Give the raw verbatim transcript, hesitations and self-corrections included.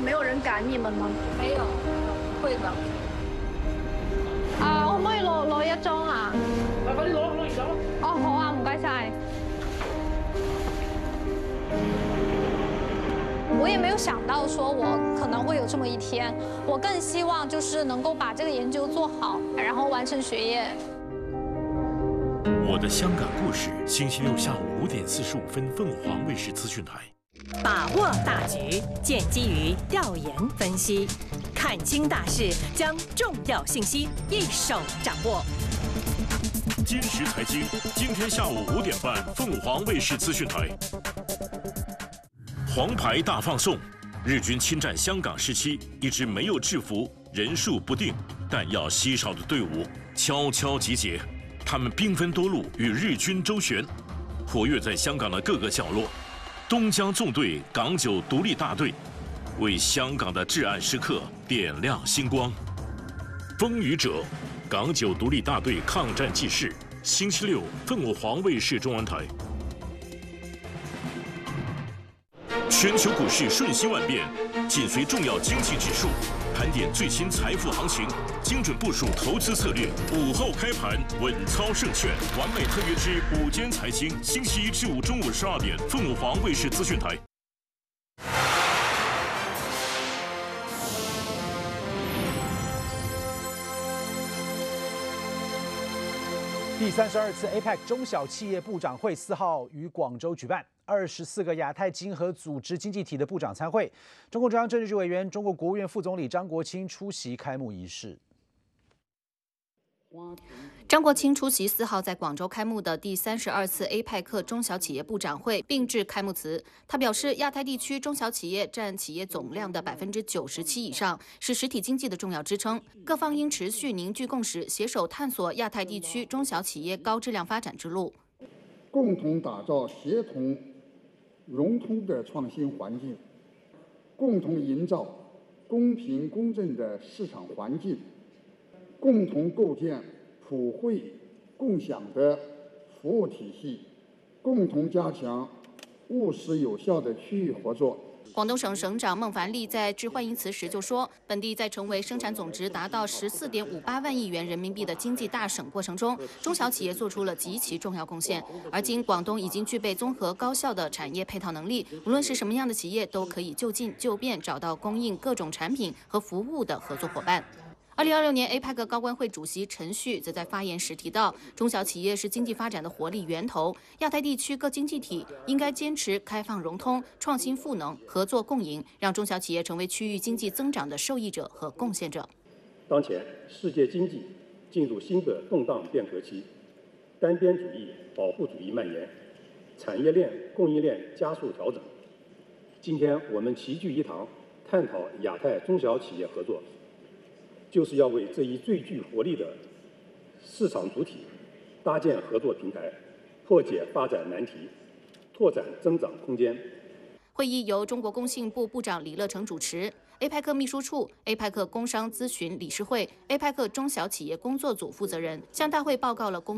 没有人赶你们吗？ 沒有，不會的。 啊，可唔可以攞攞一張啊？ 快快啲攞，攞完走。 哦，好啊，唔該晒。我也没有想到说我可能会有这么一天，我更希望就是能够把这个研究做好，然后完成学业。 我的香港故事，星期六下午五点四十五分，凤凰卫视资讯台。 把握大局，建基于调研分析，看清大势，将重要信息一手掌握。 今时财经，今天下午五点半，凤凰卫视资讯台。黄牌大放送，日军侵占香港时期，一支没有制服、人数不定、弹药稀少的队伍悄悄集结，他们兵分多路与日军周旋，活跃在香港的各个角落。东江纵队港九独立大队为香港的至暗时刻点亮星光。风雨者，港九独立大队抗战纪事，星期六凤凰卫视中文台。全球股市瞬息万变，紧随重要经济指数，盘点最新财富行情，精准部署投资策略。午后开盘，稳操胜券，完美特约之午间财经，星期一至五中午十二点，凤凰卫视资讯台。 第三十二次 A P E C 中小企业部长会四号于广州举办，二十四个亚太经合组织经济体的部长参会。中共中央政治局委员、中国国务院副总理张国清出席开幕仪式。 张国清出席四号在广州开幕的第三十二次 A P E C 中小企业部长会，并致开幕词。他表示，亚太地区中小企业占企业总量的百分之九十七以上，是实体经济的重要支撑。各方应持续凝聚共识，携手探索亚太地区中小企业高质量发展之路， 共同打造协同融通的创新环境，共同营造公平公正的市场环境，共同构建普惠共享的服务体系，共同加强务实有效的区域合作。 广东省省长孟凡利在致欢迎词时就说，本地在成为生产总值达到十四点五八万亿元人民币的经济大省过程中，中小企业做出了极其重要贡献。而今广东已经具备综合高效的产业配套能力，无论是什么样的企业，都可以就近就便找到供应各种产品和服务的合作伙伴。二零二六年 A P E C 高官会主席陈旭则在发言时提到，中小企业是经济发展的活力源头，亚太地区各经济体应该坚持开放融通、创新赋能、合作共赢，让中小企业成为区域经济增长的受益者和贡献者。 当前世界经济进入新的动荡变革期，单边主义、保护主义蔓延，产业链、供应链加速调整。今天我们齐聚一堂，探讨亚太中小企业合作，就是要为这一最具活力的市场主体搭建合作平台，破解发展难题，拓展增长空间。 会议由中国工信部部长李乐成主持。A P E C 秘书处、A P E C 工商咨询理事会、A P E C 中小企业工作组负责人向大会报告了工